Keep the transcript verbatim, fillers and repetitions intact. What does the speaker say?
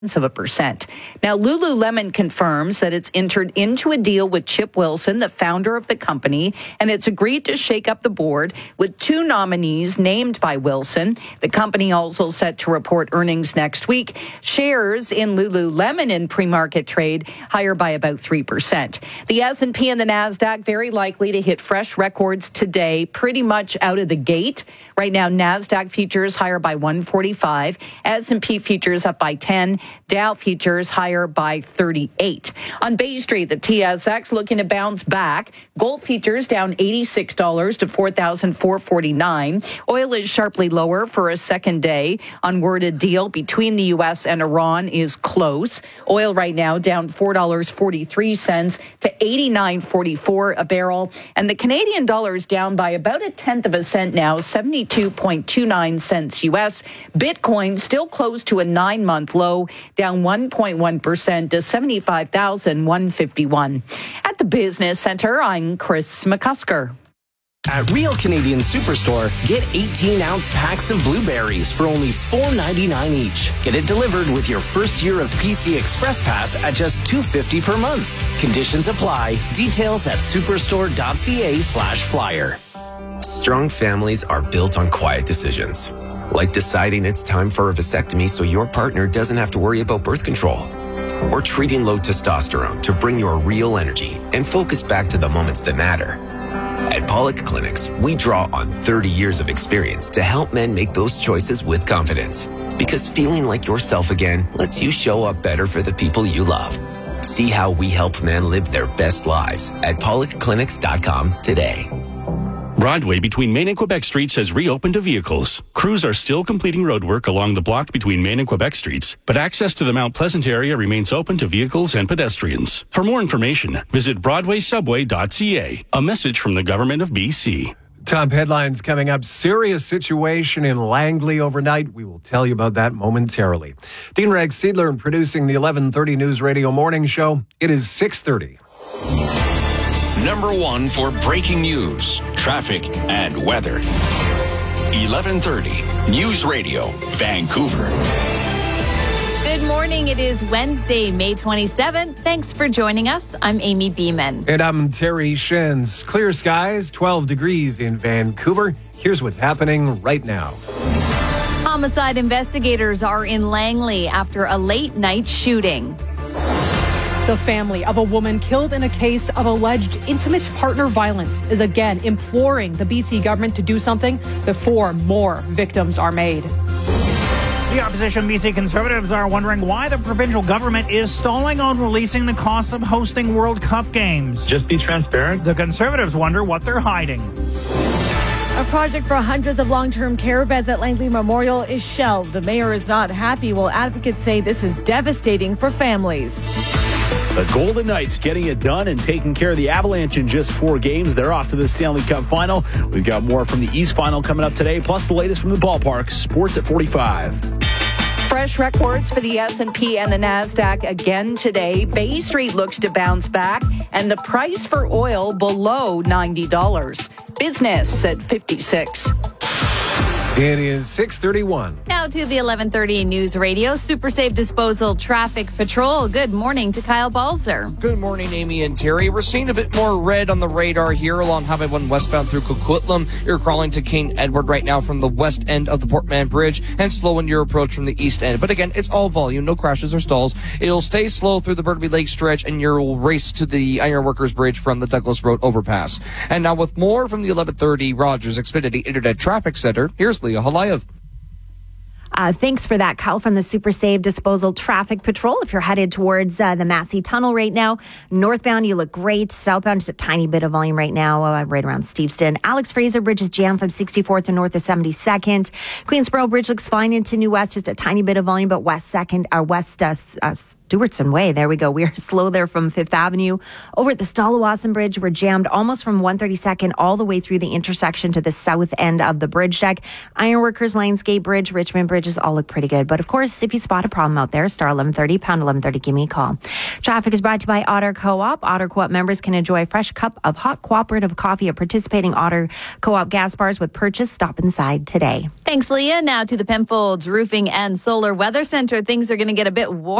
of a percent. Now, Lululemon confirms that it's entered into a deal with Chip Wilson, the founder of the company, and it's agreed to shake up the board with two nominees named by Wilson. The company also set to report earnings next week. Shares in Lululemon in pre-market trade higher by about three percent. The S and P and the NASDAQ very likely to hit fresh records today, pretty much out of the gate. Right now, NASDAQ futures higher by one forty-five, S and P futures up by ten, Dow futures higher by thirty-eight. On Bay Street, the T S X looking to bounce back. Gold futures down eighty-six dollars to four thousand four hundred forty-nine dollars. Oil is sharply lower for a second day. On word a deal between the U S and Iran is close. Oil right now down four dollars and forty-three cents to eighty-nine forty-four a barrel. And the Canadian dollar is down by about a tenth of a cent now, seventy-two point two nine cents U S. Bitcoin still close to a nine-month low, down one point one percent to seventy-five thousand one hundred fifty-one. At the Business Center, I'm Chris McCusker. At Real Canadian Superstore, get eighteen-ounce packs of blueberries for only four ninety-nine each. Get it delivered with your first year of P C Express Pass at just two fifty per month. Conditions apply. Details at superstore.ca slash flyer. Strong families are built on quiet decisions, like deciding it's time for a vasectomy so your partner doesn't have to worry about birth control, or treating low testosterone to bring your real energy and focus back to the moments that matter. At Pollock Clinics, we draw on thirty years of experience to help men make those choices with confidence, because feeling like yourself again lets you show up better for the people you love. See how we help men live their best lives at pollock clinics dot com today. Broadway between Main and Quebec Streets has reopened to vehicles. Crews are still completing roadwork along the block between Main and Quebec Streets, but access to the Mount Pleasant area remains open to vehicles and pedestrians. For more information, visit broadway subway dot c a. A message from the Government of B C. Top headlines coming up. Serious situation in Langley overnight. We will tell you about that momentarily. Dean Rex Seidler producing the eleven thirty News Radio Morning Show. It is six thirty. Number one for breaking news, traffic, and weather. eleven thirty News Radio, Vancouver. Good morning. It is Wednesday, May twenty-seventh. Thanks for joining us. I'm Amy Beeman. And I'm Terry Shins. Clear skies, twelve degrees in Vancouver. Here's what's happening right now. Homicide investigators are in Langley after a late night shooting. The family of a woman killed in a case of alleged intimate partner violence is again imploring the B C government to do something before more victims are made. The opposition B C Conservatives are wondering why the provincial government is stalling on releasing the costs of hosting World Cup games. Just be transparent. The Conservatives wonder what they're hiding. A project for hundreds of long-term care beds at Langley Memorial is shelved. The mayor is not happy, while advocates say this is devastating for families. The Golden Knights getting it done and taking care of the Avalanche in just four games. They're off to the Stanley Cup final. We've got more from the East Final coming up today, plus the latest from the ballpark. Sports at forty-five. Fresh records for the S and P and the NASDAQ again today. Bay Street looks to bounce back, and the price for oil below ninety dollars. Business at fifty-six. It is six thirty-one. Now to the eleven thirty News Radio Super Safe Disposal Traffic Patrol. Good morning to Kyle Balzer. Good morning, Amy and Terry. We're seeing a bit more red on the radar here along Highway one westbound through Coquitlam. You're crawling to King Edward right now from the west end of the Portman Bridge and slow in your approach from the east end. But again, it's all volume, no crashes or stalls. It'll stay slow through the Burnaby Lake stretch, and you'll race to the Ironworkers Bridge from the Douglas Road overpass. And now with more from the eleven thirty Rogers Xfinity Internet Traffic Center, here's Leah Halayev. Uh, thanks for that, Kyle, from the Super Save Disposal Traffic Patrol. If you're headed towards uh, the Massey Tunnel right now, northbound, you look great. Southbound, just a tiny bit of volume right now, uh, right around Steveston. Alex Fraser Bridge is jammed from sixty-fourth and north of seventy-second. Queensboro Bridge looks fine into New West, just a tiny bit of volume, but west second, uh, west uh, uh, Stewartson Way. There we go. We are slow there from Fifth Avenue. Over at the Stalawasan Bridge, we're jammed almost from one thirty-second all the way through the intersection to the south end of the bridge deck. Ironworkers, Lionsgate Bridge, Richmond Bridges all look pretty good. But of course, if you spot a problem out there, star eleven thirty, pound eleven thirty, give me a call. Traffic is brought to you by Otter Co-op. Otter Co-op members can enjoy a fresh cup of hot cooperative coffee at participating Otter Co-op gas bars with purchase. Stop inside today. Thanks, Leah. Now to the Penfolds Roofing and Solar Weather Center. Things are going to get a bit warmer.